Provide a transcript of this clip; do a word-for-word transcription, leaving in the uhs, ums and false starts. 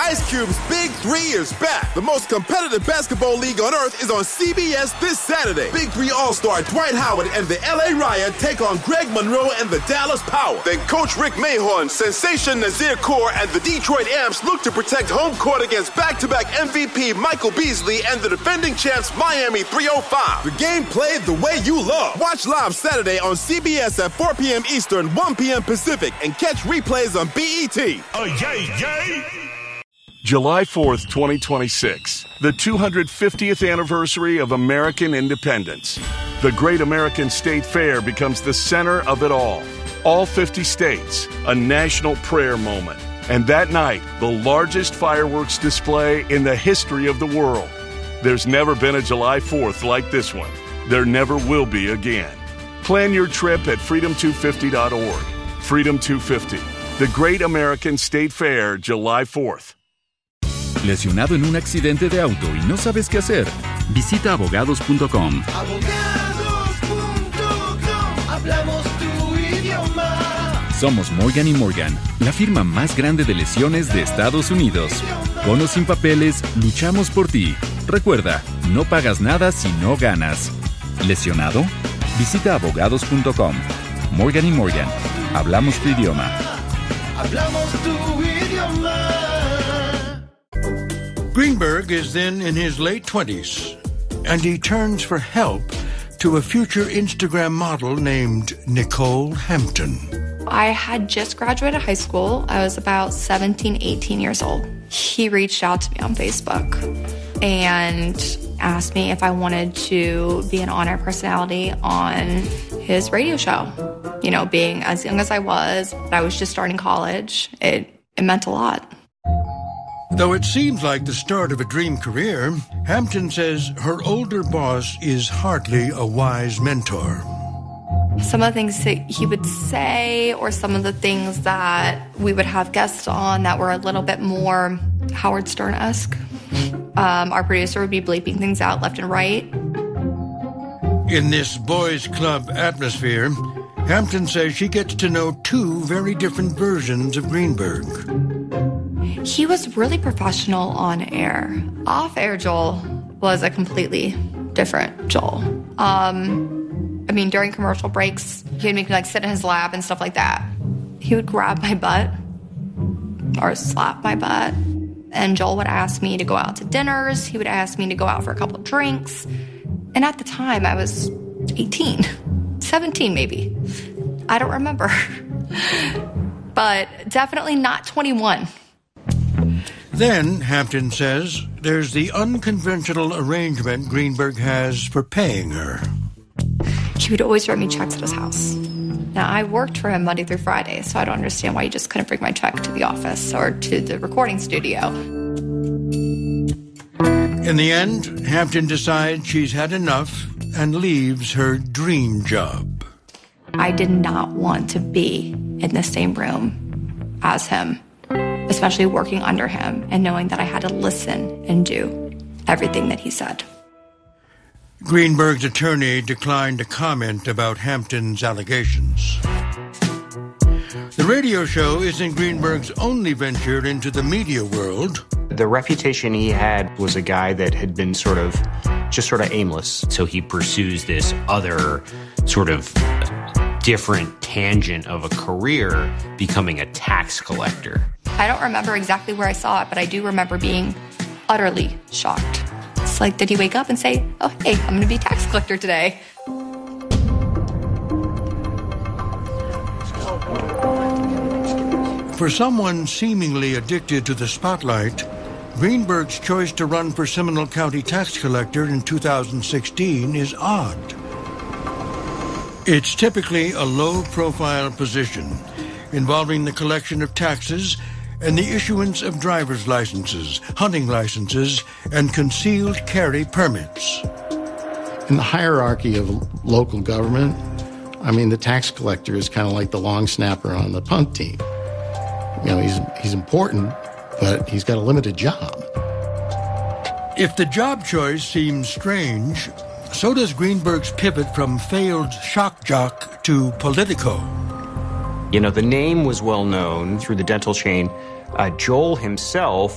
Ice Cube's Big Three is back. The most competitive basketball league on earth is on C B S this Saturday. Big Three All-Star Dwight Howard and the L A Riot take on Greg Monroe and the Dallas Power. Then Coach Rick Mahorn, Sensation Nazir Kaur, and the Detroit Amps look to protect home court against back-to-back M V P Michael Beasley and the defending champs Miami three oh five. The game played the way you love. Watch live Saturday on C B S at four p.m. Eastern, one p.m. Pacific, and catch replays on B E T. Oh, yay, yay! July fourth, twenty twenty-six, the two hundred fiftieth anniversary of American independence. The Great American State Fair becomes the center of it all. All fifty states, a national prayer moment. And that night, the largest fireworks display in the history of the world. There's never been a July fourth like this one. There never will be again. Plan your trip at freedom two fifty dot org. Freedom two fifty, the Great American State Fair, July fourth. ¿Lesionado en un accidente de auto y no sabes qué hacer? Visita abogados punto com. abogados punto com. Hablamos tu idioma. Somos Morgan y Morgan, la firma más grande de lesiones de Estados Unidos. Con o sin papeles, luchamos por ti. Recuerda, no pagas nada si no ganas. ¿Lesionado? Visita abogados punto com. Morgan y Morgan, hablamos tu idioma. Hablamos tu idioma. Greenberg is then in his late twenties, and he turns for help to a future Instagram model named Nicole Hampton. I had just graduated high school. I was about seventeen, eighteen years old. He reached out to me on Facebook and asked me if I wanted to be an on-air personality on his radio show. You know, being as young as I was, I was just starting college. It, it meant a lot. Though it seems like the start of a dream career, Hampton says her older boss is hardly a wise mentor. Some of the things that he would say, or some of the things that we would have guests on that were a little bit more Howard Stern-esque. Um, our producer would be bleeping things out left and right. In this boys' club atmosphere, Hampton says she gets to know two very different versions of Greenberg. He was really professional on air. Off air, Joel was a completely different Joel. Um, I mean, during commercial breaks, he'd make me like sit in his lap and stuff like that. He would grab my butt or slap my butt. And Joel would ask me to go out to dinners. He would ask me to go out for a couple of drinks. And at the time, I was eighteen, seventeen maybe. I don't remember. But definitely not twenty-one. Then, Hampton says, there's the unconventional arrangement Greenberg has for paying her. He would always write me checks at his house. Now, I worked for him Monday through Friday, so I don't understand why he just couldn't bring my check to the office or to the recording studio. In the end, Hampton decides she's had enough and leaves her dream job. I did not want to be in the same room as him, especially working under him and knowing that I had to listen and do everything that he said. Greenberg's attorney declined to comment about Hampton's allegations. The radio show isn't Greenberg's only venture into the media world. The reputation he had was a guy that had been sort of, just sort of aimless. So he pursues this other sort of different tangent of a career, becoming a tax collector. I don't remember exactly where I saw it, but I do remember being utterly shocked. It's like, did he wake up and say, oh, hey, I'm going to be a tax collector today? For someone seemingly addicted to the spotlight, Greenberg's choice to run for Seminole County tax collector in two thousand sixteen is odd. It's typically a low-profile position involving the collection of taxes and the issuance of driver's licenses, hunting licenses, and concealed carry permits. In the hierarchy of local government, I mean, the tax collector is kind of like the long snapper on the punt team. You know, he's he's important, but he's got a limited job. If the job choice seems strange, so does Greenberg's pivot from failed shock jock to Politico. You know, the name was well known through the dental chain. Uh, Joel himself